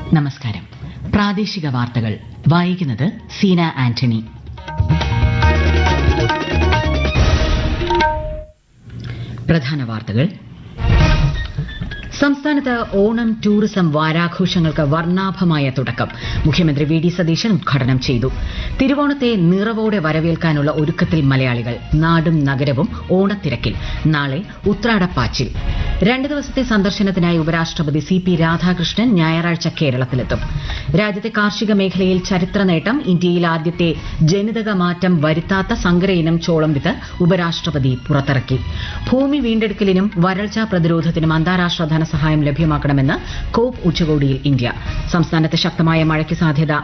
നമസ്കാരം. പ്രാദേശിക വാർത്തകൾ വായിക്കുന്നത് സീന ആന്റണി. പ്രധാന വാർത്തകൾ. സംസ്ഥാനത്ത് ഓണം ടൂറിസം വാരാഘോഷങ്ങൾക്ക് വർണ്ണാഭമായ തുടക്കം. മുഖ്യമന്ത്രി വി ഡി സതീശൻ ഉദ്ഘാടനം ചെയ്തു. തിരുവോണത്തെ നിറവോടെ വരവേൽക്കാനുള്ള ഒരുക്കത്തിൽ മലയാളികൾ. നാടും നഗരവും ഓണത്തിരക്കിൽ. നാളെ ഉത്രാടപ്പാച്ചിൽ. 2 ദിവസത്തെ സന്ദർശനത്തിനായി ഉപരാഷ്ട്രപതി സി.പി. രാധാകൃഷ്ണൻ ഞായറാഴ്ച കേരളത്തിലെത്തും. രാജ്യത്തെ കാർഷിക മേഖലയിൽ ചരിത്ര നേട്ടം. ഇന്ത്യയിൽ ആദ്യത്തെ ജനിതക മാറ്റം വരുത്താത്ത സങ്കരയിനം ചോളം വിത്ത് ഉപരാഷ്ട്രപതി പുറത്തിറക്കി. ഭൂമി വീണ്ടെടുക്കലിനും വരൾച്ചാ പ്രതിരോധത്തിനും അന്താരാഷ്ട്ര ധനസഹായം ലഭ്യമാക്കണമെന്ന് കോപ്പ് ഉച്ചകോടിയിൽ ഇന്ത്യ. സംസ്ഥാനത്ത് ശക്തമായ മഴയ്ക്ക് സാധ്യത.